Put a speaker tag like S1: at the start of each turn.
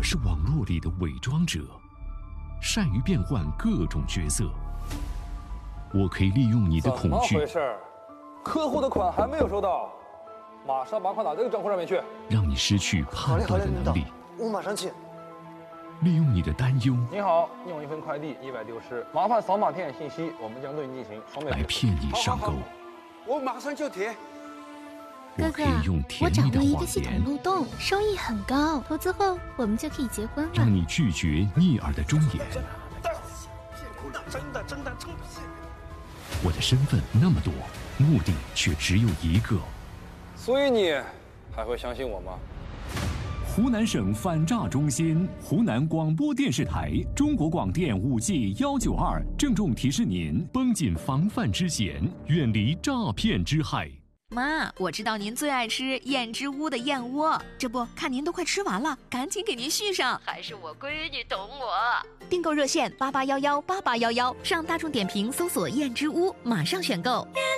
S1: 是网络里的伪装者，善于变换各种角色。我可以利用你的恐惧。
S2: 怎么回事？客户的款还没有收到，马上把款打这个账户上面去，
S1: 让你失去判断的能力。
S3: 我马上去。
S1: 利用你的担忧。
S2: 您好，你有一份快递意外丢失，麻烦扫码填写信息，我们将对你进行双倍
S1: 来骗你上钩。
S3: 我马上就填。
S1: 我可以用甜蜜的谎言
S4: 漏洞，收益很高，投资后我们就可以结婚了。
S1: 让你拒绝逆耳的忠言。
S3: 真的，
S1: 我的身份那么多，目的却只有一个。
S2: 所以你还会相信我吗？
S5: 湖南省反诈中心、湖南广播电视台、中国广电5G192郑重提示您：
S1: 绷紧防范之弦，远离诈骗之害。
S6: 妈，我知道您最爱吃燕之屋的燕窝，这不看您都快吃完了，赶紧给您续上。
S7: 还是我闺女懂我。
S6: 订购热线88118811，上大众点评搜索燕之屋，马上选购。